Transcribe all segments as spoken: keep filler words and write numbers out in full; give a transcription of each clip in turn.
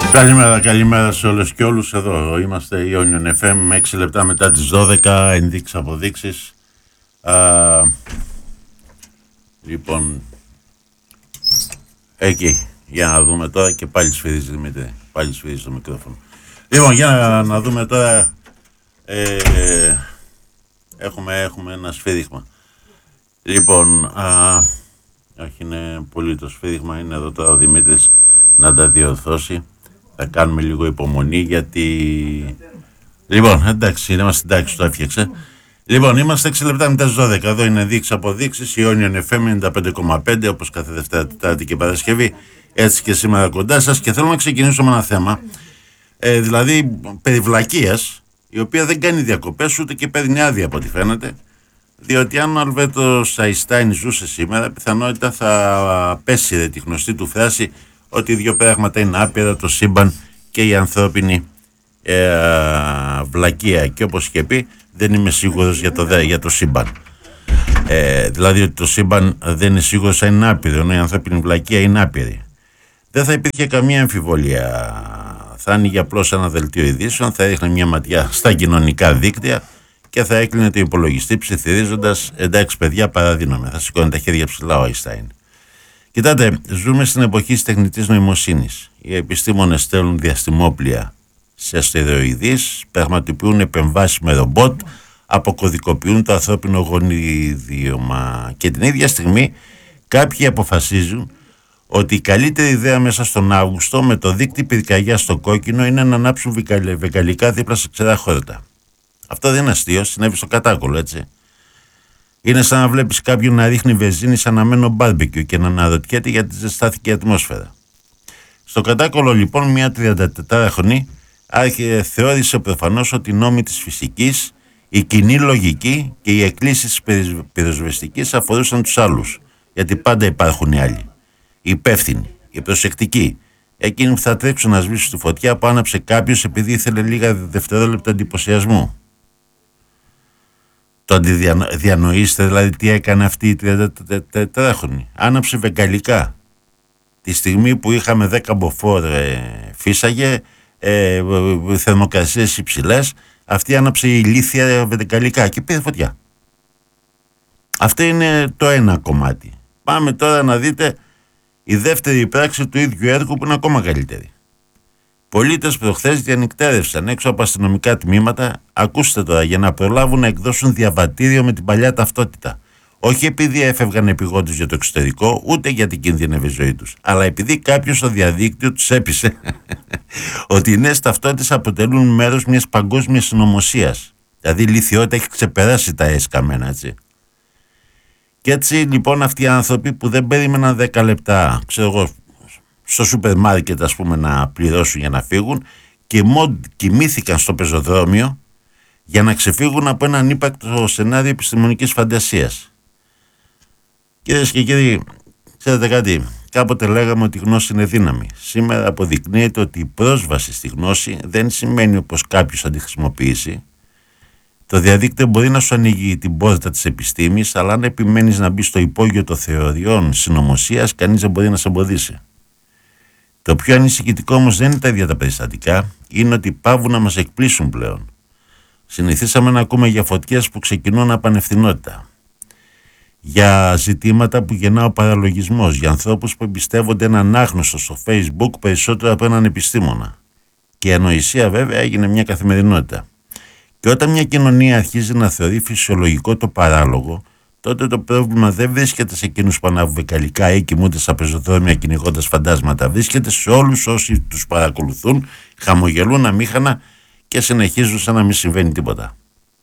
Καλημέρα, καλημέρα σε όλες και όλους. Εδώ είμαστε η Ionian εφ εμ, έξι λεπτά μετά τις δώδεκα, ενδείξεις, αποδείξεις. Α, λοιπόν, εκεί, για να δούμε τώρα, και πάλι σφυρίζει Δημήτρη, πάλι σφυρίζει το μικρόφωνο. Λοιπόν, για να, να δούμε τώρα, ε, έχουμε, έχουμε ένα σφύριγμα. Λοιπόν, α, όχι, είναι πολύ το σφύριγμα, είναι εδώ τώρα ο Δημήτρης να τα διορθώσει. Θα κάνουμε λίγο υπομονή γιατί... Λοιπόν, εντάξει, είμαστε εντάξει, το έφτιαξε. Λοιπόν, είμαστε έξι λεπτά μετά τις δώδεκα. Εδώ είναι δείξεις αποδείξεις. Η Ionian εφ εμ ενενήντα πέντε κόμμα πέντε, όπως κάθε Δευτέρα, Τετάρτη και Παρασκευή. Έτσι και σήμερα κοντά σας. Και θέλω να ξεκινήσω με ένα θέμα. Ε, δηλαδή, περί βλακείας, η οποία δεν κάνει διακοπές ούτε και παίρνει άδεια από ό,τι φαίνεται. Διότι αν ο Αλβέρτος Αϊνστάιν ζούσε σήμερα, πιθανότητα θα πέσει ρε, τη γνωστή του φράση ότι δύο πράγματα είναι άπειρα, το σύμπαν και η ανθρώπινη ε, βλακεία. Και όπως είχε πει, δεν είμαι σίγουρος για το, για το σύμπαν. Ε, δηλαδή ότι το σύμπαν δεν είναι σίγουρος αν είναι άπειρο, ενώ η ανθρώπινη βλακεία είναι άπειρη. Δεν θα υπήρχε καμία αμφιβολία. Θα άνοιγε απλώς ένα δελτίο ειδήσεων, θα έδειχνε μια ματιά στα κοινωνικά δίκτυα και θα έκλεινε το υπολογιστή ψιθυρίζοντας, εντάξει παιδιά, παραδίνομαι. Θα σηκώνει τα χέρια ψηλά ο Αϊνστάιν. Κοιτάτε, ζούμε στην εποχή της τεχνητής νοημοσύνης. Οι επιστήμονες στέλνουν διαστημόπλια σε αστεροειδείς, πραγματοποιούν επεμβάσεις με ρομπότ, αποκωδικοποιούν το ανθρώπινο γονίδιωμα. Και την ίδια στιγμή κάποιοι αποφασίζουν ότι η καλύτερη ιδέα μέσα στον Αύγουστο με το δίκτυ πυρκαγιά στο κόκκινο είναι να ανάψουν βεγγαλικά δίπλα σε ξερά χόρτα. Αυτό δεν είναι αστείο, συνέβη στο Κατάκολο, έτσι. Είναι σαν να βλέπεις κάποιον να ρίχνει βενζίνη σε αναμένο μπάρμπεκιου και να αναρωτιέται γιατί ζεστάθηκε η ατμόσφαιρα. Στο Κατάκολο, λοιπόν, μια τριαντατετράχρονη θεώρησε προφανώς ότι οι νόμοι της φυσικής, η κοινή λογική και οι εκκλήσεις της πυροσβεστικής αφορούσαν τους άλλους. Γιατί πάντα υπάρχουν οι άλλοι. Οι υπεύθυνοι, οι προσεκτικοί, εκείνοι που θα τρέξουν να σβήσουν τη φωτιά που άναψε κάποιος επειδή ήθελε λίγα δευτερόλεπτα εντυπωσιασμού. Το αντιδιανοείστε δηλαδή τι έκανε αυτή η τριαντατετράχρονη. Άναψε βεγγαλικά. Τη στιγμή που είχαμε δέκα μποφόρ ε, φύσαγε, ε, θερμοκρασίες υψηλές, αυτή άναψε ηλίθια βεγγαλικά και πήρε φωτιά. Αυτό είναι το ένα κομμάτι. Πάμε τώρα να δείτε η δεύτερη πράξη του ίδιου έργου που είναι ακόμα καλύτερη. Πολίτες προχθές διανυκτέρευσαν έξω από αστυνομικά τμήματα, ακούστε τώρα, για να προλάβουν να εκδώσουν διαβατήριο με την παλιά ταυτότητα. Όχι επειδή έφευγαν επειγόντως για το εξωτερικό, ούτε γιατί κίνδυνευε η ζωή τους, αλλά επειδή κάποιος στο διαδίκτυο τους έπεισε ότι οι νέες ταυτότητες αποτελούν μέρος μιας παγκόσμιας συνωμοσίας. Δηλαδή η λιθιότητα έχει ξεπεράσει τα έσκαμμένα, έτσι. Και έτσι λοιπόν αυτοί οι άνθρωποι που δεν περίμεναν δέκα λεπτά, ξέρω εγώ, στο σούπερ μάρκετ ας πούμε να πληρώσουν για να φύγουν και μόνο κοιμήθηκαν στο πεζοδρόμιο για να ξεφύγουν από ένα ανύπαρκτο σενάριο επιστημονικής φαντασίας. Κυρίες και κύριοι, ξέρετε κάτι, κάποτε λέγαμε ότι η γνώση είναι δύναμη. Σήμερα αποδεικνύεται ότι η πρόσβαση στη γνώση δεν σημαίνει πως κάποιος θα τη χρησιμοποιήσει. Το διαδίκτυο μπορεί να σου ανοίγει την πόρτα της επιστήμης, αλλά αν επιμένεις να μπει στο υπόγειο των θεωριών συνωμοσίας, κανείς δεν μπορεί να σε εμποδίσει. Το πιο ανησυχητικό όμως δεν είναι τα ίδια τα περιστατικά, είναι ότι πάβουν να μας εκπλήσουν πλέον. Συνηθίσαμε να ακούμε για φωτιές που ξεκινούν από ανευθυνότητα, για ζητήματα που γεννά ο παραλογισμός, για ανθρώπους που εμπιστεύονται έναν άγνωστο στο Facebook περισσότερο από έναν επιστήμονα. Και η ανοησία βέβαια έγινε μια καθημερινότητα. Και όταν μια κοινωνία αρχίζει να θεωρεί φυσιολογικό το παράλογο, τότε το πρόβλημα δεν βρίσκεται σε εκείνους που ανάβουν βεγγαλικά ή κοιμούνται στα πεζοδρόμια κυνηγώντας φαντάσματα. Βρίσκεται σε όλους όσοι τους παρακολουθούν, χαμογελούν αμήχανα και συνεχίζουν σαν να μην συμβαίνει τίποτα.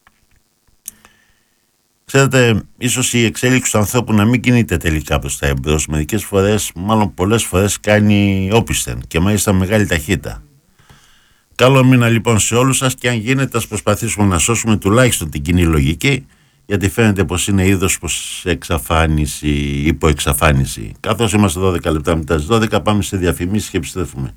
Ξέρετε, ίσως η εξέλιξη του ανθρώπου να μην κινείται τελικά προς τα εμπρός. Μερικές φορές, μάλλον πολλές φορές, κάνει όπισθεν και μάλιστα μεγάλη ταχύτητα. Καλό μήνα λοιπόν σε όλους σας και αν γίνεται ας προσπαθήσουμε να σώσουμε τουλάχιστον την κοινή λογική, γιατί φαίνεται πως είναι είδος πως εξαφάνιση, υποεξαφάνιση. Καθώς είμαστε δώδεκα λεπτά μετά τις δώδεκα, πάμε σε διαφημίσεις και επιστρέφουμε.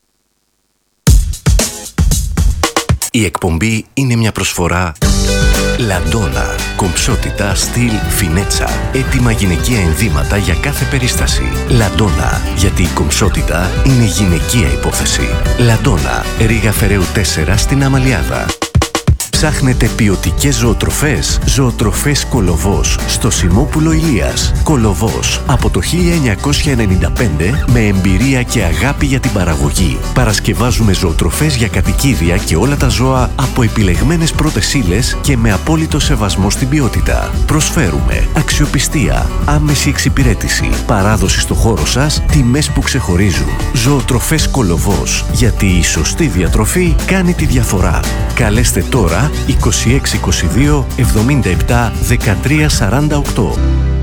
Η εκπομπή είναι μια προσφορά Λαντόνα. Κομψότητα, στυλ, φινέτσα. Έτοιμα γυναικεία ενδύματα για κάθε περίσταση. Λαντόνα. Γιατί η κομψότητα είναι γυναικεία υπόθεση. Λαντόνα. Ρήγα Φεραίου τέσσερα στην Αμαλιάδα. Ψάχνετε ποιοτικές ζωοτροφές? Ζωοτροφές Κολοβός στο Σιμόπουλο Ηλίας. Κολοβός από το χίλια εννιακόσια ενενήντα πέντε με εμπειρία και αγάπη για την παραγωγή. Παρασκευάζουμε ζωοτροφές για κατοικίδια και όλα τα ζώα από επιλεγμένες πρώτες ύλες και με απόλυτο σεβασμό στην ποιότητα. Προσφέρουμε αξιοπιστία, άμεση εξυπηρέτηση, παράδοση στο χώρο σας, τιμές που ξεχωρίζουν. Ζωοτροφές Κολοβός. Γιατί η σωστή διατροφή κάνει τη διαφορά. Καλέστε τώρα είκοσι έξι είκοσι δύο εβδομήντα επτά δεκατρία σαράντα οκτώ.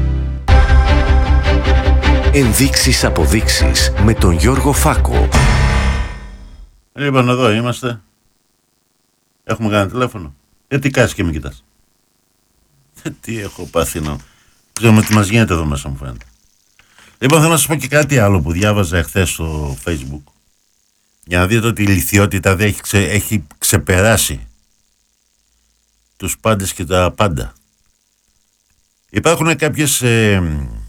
Ενδείξεις αποδείξεις με τον Γιώργο Φάκο. Λοιπόν, εδώ είμαστε. Έχουμε κάνει τηλέφωνο. Ε, τι κάνεις και με κοιτάς? Ε, τι έχω πάθει να... Ξέρω τι μας γίνεται εδώ μέσα, μου φαίνεται. Λοιπόν, θέλω να σας πω και κάτι άλλο που διάβαζα εχθές στο Facebook. Για να δείτε ότι η ηλιθιότητα δεν έχει, ξε... έχει ξεπεράσει τους πάντες και τα πάντα. Υπάρχουν κάποιες ε,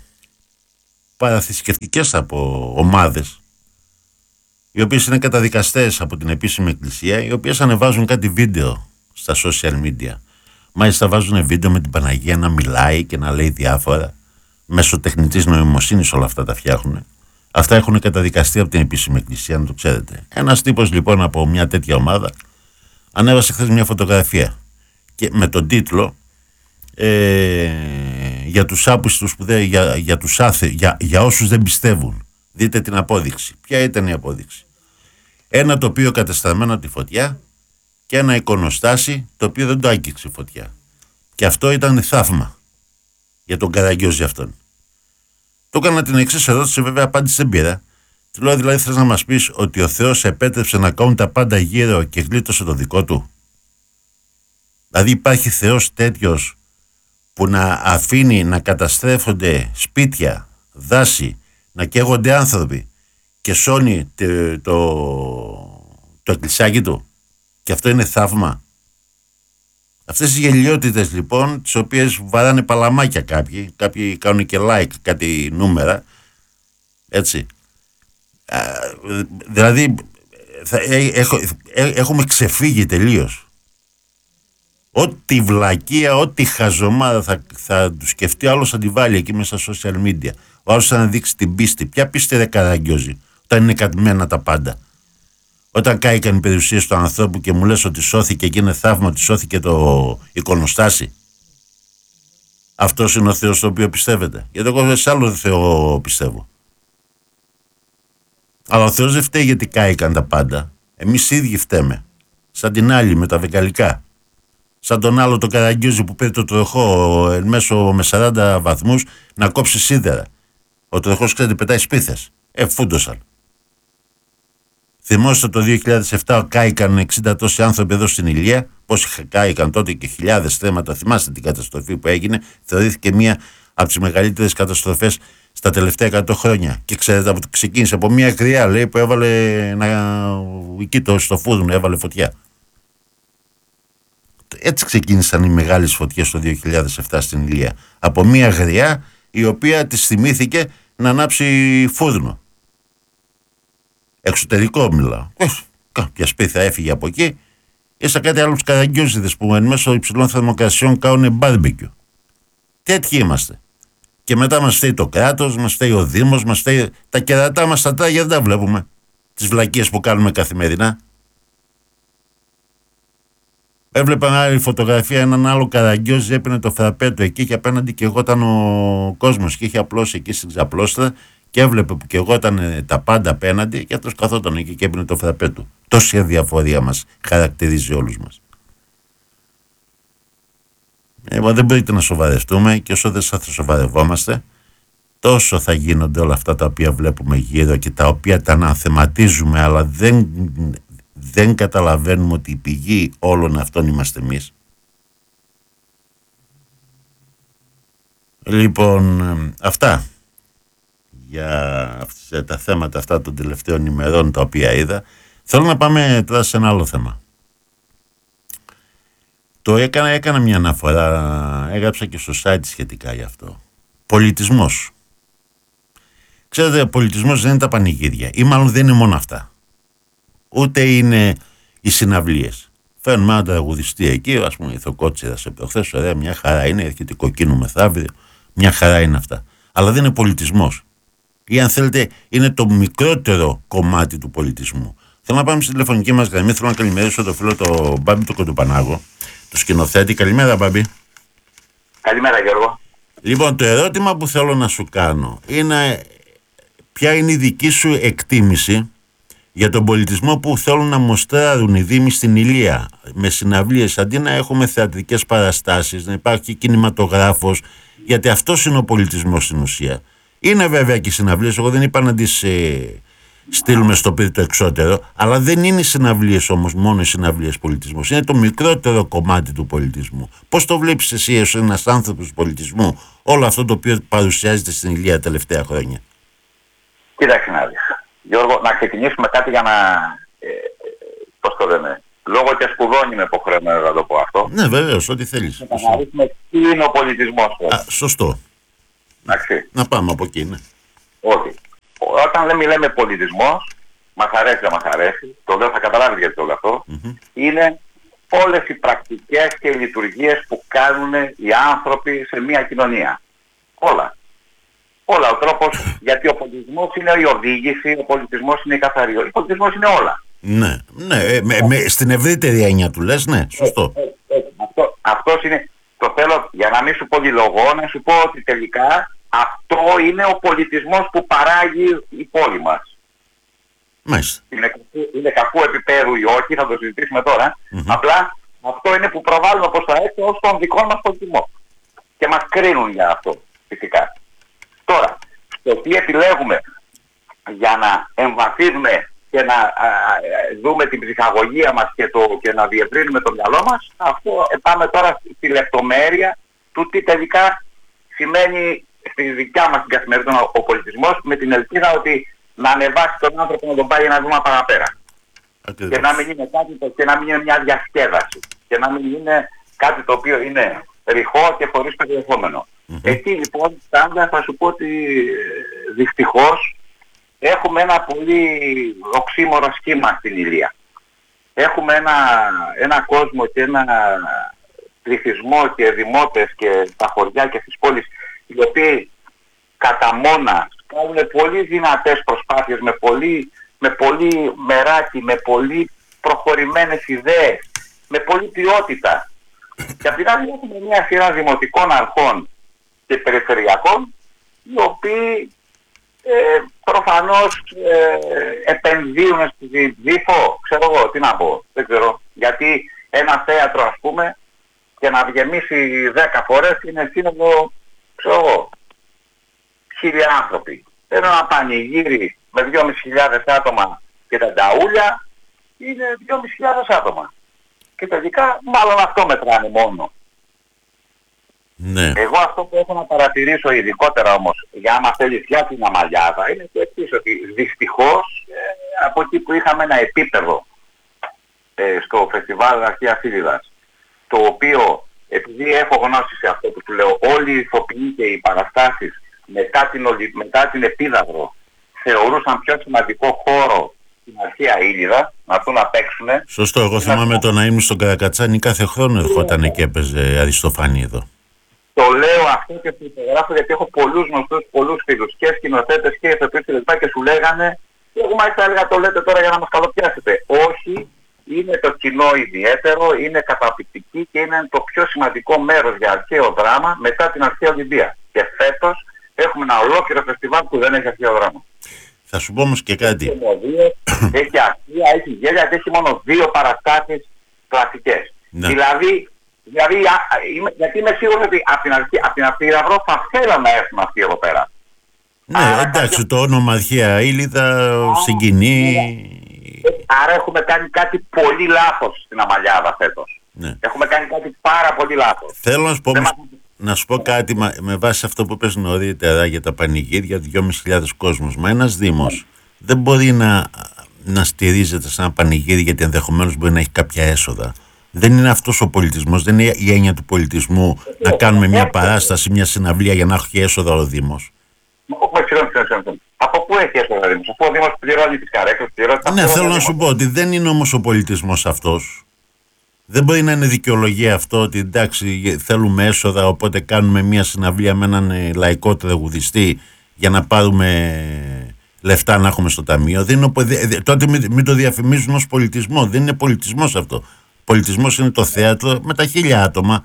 παραθρησκευτικές από ομάδες, οι οποίες είναι καταδικαστές από την επίσημη εκκλησία, οι οποίες ανεβάζουν κάτι βίντεο στα social media. Μάλιστα βάζουν βίντεο με την Παναγία να μιλάει και να λέει διάφορα. Μέσω τεχνητής νοημοσύνης όλα αυτά τα φτιάχνουν. Αυτά έχουν καταδικαστεί από την επίσημη εκκλησία, να το ξέρετε. Ένας τύπος λοιπόν από μια τέτοια ομάδα ανέβασε χθες μια φωτογραφία και με τον τίτλο ε, για τους άπιστους που δεν, για, για, τους άθε, για, για όσους δεν πιστεύουν. Δείτε την απόδειξη. Ποια ήταν η απόδειξη? Ένα τοπίο κατεστραμμένο από τη φωτιά και ένα εικονοστάσι το οποίο δεν το άγγιξε η φωτιά. Και αυτό ήταν θαύμα για τον Καραγκιόζη αυτόν. Του έκανα την εξής ερώτηση, βέβαια απάντηση δεν πήρα. Του λέω, δηλαδή θες να μας πεις ότι ο Θεός επέτρεψε να κάνουν τα πάντα γύρω και γλίτωσε το δικό του? Δηλαδή υπάρχει Θεός τέτοιος που να αφήνει να καταστρέφονται σπίτια, δάση, να καίγονται άνθρωποι και σώνει το, το, το εκκλησάκι του? Και αυτό είναι θαύμα? Αυτές οι γελιότητες λοιπόν, τις οποίες βαράνε παλαμάκια κάποιοι, κάποιοι κάνουν και like κάτι νούμερα, έτσι. Α, δηλαδή θα, ε, έχω, ε, έχουμε ξεφύγει τελείως. Ό,τι βλακεία, ό,τι χαζομάδα θα, θα του σκεφτεί, ο άλλος θα τη βάλει εκεί μέσα στα social media. Ο άλλος θα δείξει την πίστη. Ποια πίστη ρε Καραγκιόζη, όταν είναι κατμένα τα πάντα? Όταν κάηκαν οι περιουσίες του ανθρώπου και μου λες ότι σώθηκε και είναι θαύμα ότι σώθηκε το εικονοστάσι. Αυτός είναι ο Θεός στο οποίο πιστεύετε? Γιατί εγώ σε άλλο Θεό πιστεύω. Αλλά ο Θεός δεν φταίει γιατί κάηκαν τα πάντα. Εμείς οι ίδιοι φταίμε. Σαν την άλλη με τα βεγγαλικά. Σαν τον άλλο το Καραγκιόζη που πήρε το τροχό εν μέσω με σαράντα βαθμούς να κόψει σίδερα. Ο τροχός, ξέρετε, πετάει σπίθες. Ε, φούντωσαν. Θυμόστε το δύο χιλιάδες επτά κάηκαν εξήντα τόσοι άνθρωποι εδώ στην Ηλία. Πόσοι κάηκαν τότε και χιλιάδες θέματα. Θυμάστε την καταστροφή που έγινε? Θεωρήθηκε μία από τις μεγαλύτερες καταστροφές στα τελευταία εκατό χρόνια. Και ξέρετε από το ξεκίνησε από μία κρυά, λέει, που έβαλε να... εκεί το, στο φούρνο έβαλε φωτιά. Έτσι ξεκίνησαν οι μεγάλες φωτιές το δύο χιλιάδες επτά στην Ηλία. Από μία γριά η οποία της θυμήθηκε να ανάψει φούρνο. Εξωτερικό μιλάω. Κάποια σπίθα έφυγε από εκεί. Ίσα κάτι άλλους Καραγκιόζηδες που εν μέσω υψηλών θερμοκρασιών κάνουν μπάρμπεκιου. Τέτοιοι είμαστε. Και μετά μας φταίει το κράτος, μας φταίει ο Δήμος, μας φταίει... Τα κερατά μας τα τράγια δεν τα βλέπουμε. Τις βλακίες που κάνουμε καθημερινά. Έβλεπα μια άλλη φωτογραφία, έναν άλλο Καραγκιόζη έπαιρνε το φραπέ του εκεί και απέναντι και εγώ ήταν ο κόσμος και είχε απλώσει εκεί στην ξαπλώστρα και έβλεπε που και εγώ ήταν τα πάντα απέναντι και αυτός καθόταν εκεί και έπαιρνε το φραπέ του. Τόση αδιαφορία μας χαρακτηρίζει όλους μας. Ε, δεν μπορείτε να σοβαρευτούμε και όσο δεν θα σοβαρευόμαστε, τόσο θα γίνονται όλα αυτά τα οποία βλέπουμε γύρω και τα οποία τα αναθεματίζουμε, αλλά δεν, δεν καταλαβαίνουμε ότι η πηγή όλων αυτών είμαστε εμείς. Λοιπόν, αυτά για τα θέματα αυτά των τελευταίων ημερών τα οποία είδα. Θέλω να πάμε τώρα σε ένα άλλο θέμα. Το έκανα, έκανα μια αναφορά, έγραψα και στο site σχετικά γι' αυτό. Πολιτισμός. Ξέρετε, ο πολιτισμός δεν είναι τα πανηγύρια, ή μάλλον δεν είναι μόνο αυτά. Ούτε είναι οι συναυλίες. Φέρνουμε έναν τραγουδιστή εκεί, ας πούμε, η Θοκότσιδα σε προχθές, ωραία, μια χαρά είναι, έρχεται κοκκίνου μεθαύριο, μια χαρά είναι αυτά. Αλλά δεν είναι πολιτισμός. Ή αν θέλετε, είναι το μικρότερο κομμάτι του πολιτισμού. Θέλω να πάμε στη τηλεφωνική μας γραμμή. Θέλω να καλημερίσω το φίλο το Μπάμπη του Κοντοπανάγο, το σκηνοθέτη. Καλημέρα, Μπάμπη. Καλημέρα, Γιώργο. Λοιπόν, το ερώτημα που θέλω να σου κάνω είναι ποια είναι η δική σου εκτίμηση για τον πολιτισμό που θέλουν να μοστράρουν οι Δήμοι στην Ηλία με συναυλίες, αντί να έχουμε θεατρικές παραστάσεις, να υπάρχει κινηματογράφος, γιατί αυτός είναι ο πολιτισμός στην ουσία. Είναι βέβαια και οι συναυλίες, εγώ δεν είπα να τις ε, στείλουμε στο πύρι το εξώτερο, αλλά δεν είναι οι συναυλίες όμως μόνο οι συναυλίες πολιτισμός. Είναι το μικρότερο κομμάτι του πολιτισμού. Πώς το βλέπεις εσύ ως ένας άνθρωπος πολιτισμού όλο αυτό το οποίο παρουσιάζεται στην Ηλία τα τελευταία χρόνια? Κοίταξε να δεις. Γιώργο, να ξεκινήσουμε κάτι για να... Ε, πώς το λένε... Λόγω και σπουδών είμαι υποχρεωμένο να το πω αυτό. Ναι, βεβαίως, ό,τι θέλεις. Να αναλύσουμε τι είναι ο πολιτισμός. Α, σωστό. Εντάξει. Να πάμε από εκεί, ναι. Όχι. Όταν λέμε, λέμε πολιτισμός, μας αρέσει, δεν μας αρέσει, το λέω, θα καταλάβεις γιατί το λέω αυτό, mm-hmm. είναι όλες οι πρακτικές και οι λειτουργίες που κάνουν οι άνθρωποι σε μια κοινωνία. Όλα. Όλα. Ο τρόπος, γιατί ο πολιτισμός είναι η οδήγηση, ο πολιτισμός είναι η καθαρή. Ο πολιτισμός είναι όλα. Ναι, ναι, ε, με, με, στην ευρύτερη έννοια του λες, ναι, σωστό. Ε, ε, ε, αυτό, αυτός είναι, το θέλω για να μην σου πολυλογώ, να σου πω ότι τελικά αυτό είναι ο πολιτισμός που παράγει η πόλη μας. Μάλιστα. Είναι, είναι κακού επίπεδου ή όχι, θα το συζητήσουμε τώρα. Mm-hmm. Απλά αυτό είναι που προβάλλουμε προς τα έξω ως τον δικό μας πολιτισμό. Και μας κρίνουν για αυτό, φυσικά. Τώρα, το τι επιλέγουμε για να εμβαθύνουμε και να α, δούμε την ψυχαγωγία μας και, το, και να διευρύνουμε το μυαλό μας, αυτό πάμε τώρα στη λεπτομέρεια του τι τελικά σημαίνει στη δικιά μας την καθημερινότητα ο πολιτισμός, με την ελπίδα ότι να ανεβάσει τον άνθρωπο να τον πάει ένα βήμα παραπέρα. Ακριβώς. Και να μην είναι κάτι το, και να μην είναι μια διασκέδαση. Και να μην είναι κάτι το οποίο είναι ρηχό και χωρίς περιεχόμενο. Mm-hmm. Εκεί λοιπόν πάντα θα σου πω ότι δυστυχώς έχουμε ένα πολύ οξύμορο σχήμα στην Ηλία. Έχουμε ένα, ένα κόσμο και ένα πληθυσμό και δημότες και τα χωριά και στις πόλεις, οι οποίοι κατά μόνα κάνουν πολύ δυνατές προσπάθειες με πολύ, με πολύ μεράκι, με πολύ προχωρημένες ιδέες, με πολύ ποιότητα. Και απ' την άλλη έχουμε μια σειρά δημοτικών αρχών και περιφερειακών, οι οποίοι ε, προφανώς ε, επενδύουν στη ψήφο, ξέρω εγώ, τι να πω, δεν ξέρω. Γιατί ένα θέατρο, ας πούμε, και να γεμίσει δέκα φορές είναι σύνολο, ξέρω εγώ, χίλια άνθρωποι. Ένα πανηγύρι με δυόμισι χιλιάδες άτομα και τα νταούλια είναι δυόμισι χιλιάδες άτομα. Και τελικά μάλλον αυτό μετράνε μόνο. Ναι. Εγώ αυτό που έχω να παρατηρήσω ειδικότερα όμως, για άμα θέλεις για την Αμαλιάδα, είναι το εξής, ότι δυστυχώς ε, από εκεί που είχαμε ένα επίπεδο ε, στο φεστιβάλ Αρχαία Φύλλιδας, το οποίο, επειδή έχω γνώση σε αυτό που σου λέω, όλοι οι ηθοποιοί και οι παραστάσεις μετά την, μετά την Επίδαυρο θεωρούσαν πιο σημαντικό χώρο στην Αρχαία Ήλιδα, να έρθουν να παίξουνε. Σωστό, εγώ θυμάμαι να... το να ήμουν στον Καρακατσάνη κάθε χρόνο ερχόταν και έπαιζε Αριστοφάνη εδώ. Το λέω αυτό και σου υπογράφω γιατί έχω πολλούς γνωστούς, πολλούς φίλους και σκηνοθέτες και ηθοποιούς και λοιπά και σου λέγανε, και εγώ μάλιστα έλεγα το λέτε τώρα για να μας καλοπιάσετε. Όχι, είναι το κοινό ιδιαίτερο, είναι καταπληκτική και είναι το πιο σημαντικό μέρος για αρχαίο δράμα μετά την Αρχαία Ολυμπία. Και φέτος έχουμε ένα ολόκληρο φεστιβάλ που δεν έχει αρχαίο δράμα. Θα σου πω όμως και κάτι. Έχει ομοδίες, έχει αστεία, έχει γέλια και έχει μόνο δύο παραστάσεις κλασικές. Ναι. Δηλαδή, δηλαδή α, είμαι, γιατί είμαι σίγουρος ότι από την, αρχή, από την Απείραυρο θα θέλαν να έρθουν αυτοί εδώ πέρα. Ναι, άρα, εντάξει, κάποιο... το όνομα Αρχαία Ήλιδα συγκινεί. Άρα έχουμε κάνει κάτι πολύ λάθος στην Αμαλιάδα φέτος. Ναι. Έχουμε κάνει κάτι πάρα πολύ λάθος. Θέλω να σου πω, μας... να σου πω κάτι με, με βάση αυτό που πες νωρίτερα για τα πανηγύρια, δυόμισι χιλιάδες κόσμος. Μα ένας Δήμος mm. δεν μπορεί να, να στηρίζεται σε ένα πανηγύρι γιατί ενδεχομένως μπορεί να έχει κάποια έσοδα. Δεν είναι αυτός ο πολιτισμός, δεν είναι η έννοια του πολιτισμού να κάνουμε μια παράσταση, μια συναυλία για να έχει έσοδα ο Δήμος. Όχι, συγγνώμη, συγγνώμη. Από πού έχει έσοδα ο Δήμος? Αφού ο Δήμος πληρώνει τις καρέκλες, πληρώνει τα... Ναι, θέλω να σου πω ότι δεν είναι όμως ο πολιτισμός αυτός. Δεν μπορεί να είναι δικαιολογία αυτό ότι εντάξει θέλουμε έσοδα, οπότε κάνουμε μια συναυλία με έναν λαϊκό τραγουδιστή για να πάρουμε λεφτά να έχουμε στο ταμείο. Δεν είναι, τότε μην, μην το διαφημίζουν ως πολιτισμό. Δεν είναι πολιτισμός αυτό. Πολιτισμός είναι το θέατρο με τα χίλια άτομα.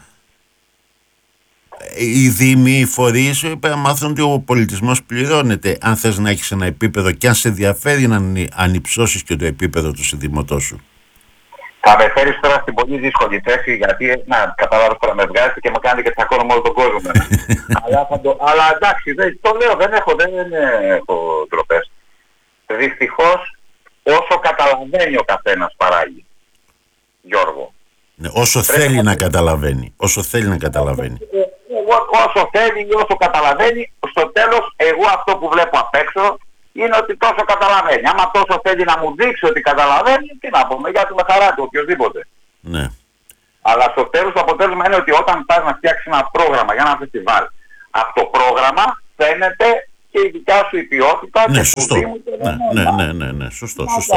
Οι δήμοι, οι φορείς πρέπει να μάθουν ότι ο πολιτισμός πληρώνεται. Αν θες να έχεις ένα επίπεδο και αν σε ενδιαφέρει να ανυψώσεις και το επίπεδο του συνδημοτός σου. Θα με φέρεις τώρα στην πολύ δύσκολη θέση, γιατί να καταλάβεις τώρα με βγάζει και με κάνει και τσακώνω με όλο τον κόσμο. αλλά, θα το, αλλά εντάξει, δεν, το λέω, δεν έχω, δεν έχω ντροπές. Δυστυχώς, όσο καταλαβαίνει ο καθένας παράγει, Γιώργο. Ναι, όσο Πρέπει θέλει να, να καταλαβαίνει, όσο θέλει να καταλαβαίνει. Όσο θέλει ή όσο καταλαβαίνει, στο τέλος εγώ αυτό που βλέπω απ' έξω είναι ότι τόσο καταλαβαίνει. Άμα τόσο θέλει να μου δείξει ότι καταλαβαίνει, τι να πούμε, γιατί με χαρά του, οποιοδήποτε. Ναι. Αλλά στο τέλος το αποτέλεσμα είναι ότι όταν πας να φτιάξεις ένα πρόγραμμα για ένα φεστιβάλ, από το πρόγραμμα φαίνεται και η δικιά σου η ποιότητα. Ναι, και σωστό. Δήμου, ναι, ναι, ναι, ναι, ναι, σωστό. σωστό.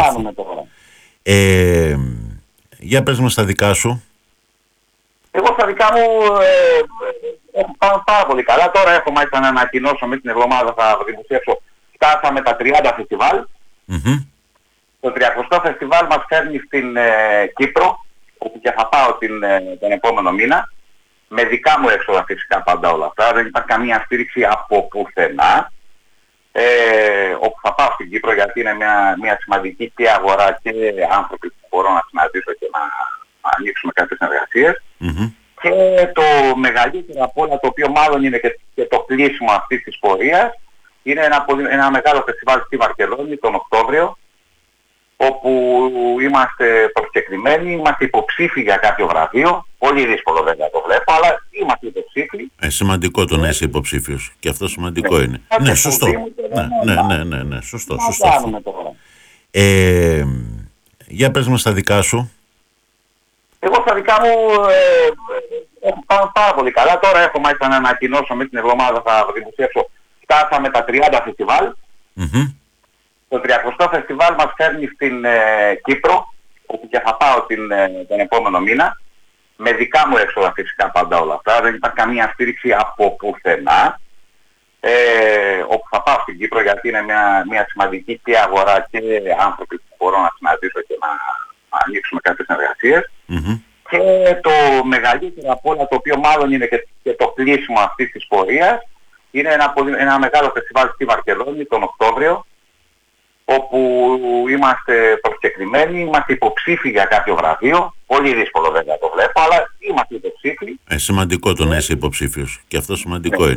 Ε, για πες μας τα δικά σου. Εγώ στα δικά μου ε, έχω πάει πάρα πολύ καλά. Τώρα έχω μάλιστα να ανακοινώσω με την εβδομάδα θα δημοσιεύσω. Φτάσαμε τα τριάντα φεστιβάλ. Mm-hmm. Το τριακοστό φεστιβάλ μας φέρνει στην ε, Κύπρο, όπου και θα πάω την, ε, τον επόμενο μήνα. Με δικά μου έξοδα φυσικά πάντα όλα αυτά. Δεν υπάρχει καμία στήριξη από πουθενά. Ε, όπου θα πάω στην Κύπρο γιατί είναι μια, μια σημαντική και αγορά και άνθρωποι που μπορώ να συναντήσω και να, να ανοίξουμε κάποιες συνεργασίες. Mm-hmm. Και το μεγαλύτερο από όλα, το οποίο μάλλον είναι και, και το κλείσιμο αυτής της πορείας, είναι ένα, ένα μεγάλο φεστιβάλ στη Βαρκελόνη τον Οκτώβριο, όπου είμαστε προσκεκλημένοι, είμαστε υποψήφοι για κάποιο βραβείο. Πολύ δύσκολο βέβαια το βλέπω, αλλά είμαστε υποψήφοι. Ε, σημαντικό το να είσαι υποψήφιος. Και αυτό σημαντικό ναι. είναι. Ναι, σωστό. Ναι, ναι, ναι, ναι, ναι, σωστό. σωστό. Ε, για πες μας τα δικά σου. Εγώ στα δικά μου ε, έχω πάει πάρα πολύ καλά. Τώρα έχω μάλιστα να ανακοινώσω με την εβδομάδα θα δημοσιεύσω. Φτάσαμε τα τριάντα φεστιβάλ. Mm-hmm. Το τριακοστό φεστιβάλ μας φέρνει στην ε, Κύπρο, όπου και θα πάω την, ε, τον επόμενο μήνα. Με δικά μου έξοδα φυσικά πάντα όλα αυτά. Δεν υπάρχει καμία στήριξη από πουθενά. Ε, όπου θα πάω στην Κύπρο γιατί είναι μια, μια σημαντική και αγορά και άνθρωποι που μπορώ να συναντήσω και να, να ανοίξουμε κάποιες συνεργασίες. Mm-hmm. Και το μεγαλύτερο από όλα, το οποίο μάλλον είναι και, και το κλείσιμο αυτής της πορείας, είναι ένα, ένα μεγάλο φεστιβάλ στη Βαρκελόνη τον Οκτώβριο, όπου είμαστε προσκεκλημένοι, είμαστε υποψήφοι για κάποιο βραβείο. Πολύ δύσκολο βέβαια το βλέπω, αλλά είμαστε υποψήφοι. Ε, σημαντικό το να είσαι υποψήφιος. Και αυτό σημαντικό ναι. είναι.